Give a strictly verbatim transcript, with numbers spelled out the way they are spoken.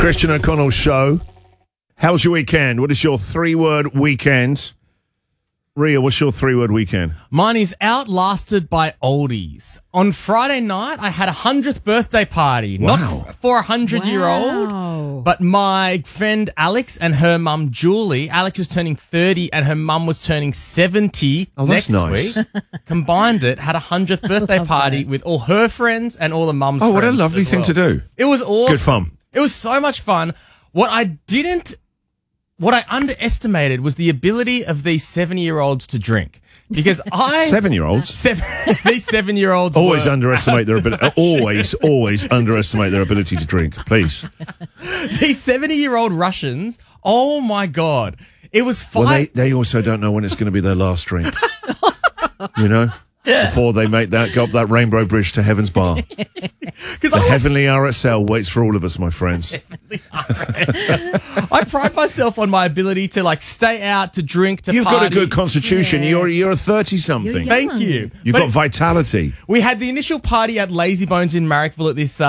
Christian O'Connell Show. How's your weekend? What is your three-word weekend? Ria, what's your three-word weekend? Mine is outlasted by oldies. On Friday night, I had a hundredth birthday party. Wow. Not f- for a hundred-year-old, Wow. but my friend Alex and her mum Julie. Alex was turning thirty and her mum was turning seventy Oh, that's next nice. week. Combined it, had a hundredth birthday party with all her friends and all the mum's Oh, friends. what a lovely as thing well. to do. It was awesome. Good fun. It was so much fun. What I didn't, what I underestimated was the ability of these seven-year-olds to drink. Because I... Seven-year-olds? Seven, these seven-year-olds Always were, underestimate their ability. Always, always underestimate their ability to drink. Please. These seventy-year-old Russians, oh my God. It was five... Well, they, they also don't know when it's going to be their last drink. You know? Before they make that, go up that rainbow bridge to Heaven's Bar. Because The I, heavenly R S L waits for all of us, my friends. I pride myself on my ability to like stay out, to drink, to You've party. got a good constitution. Yes. You're you're a thirty-something. You're Thank you. You've But got vitality. we had the initial party at Lazy Bones in Marrickville at this... Uh,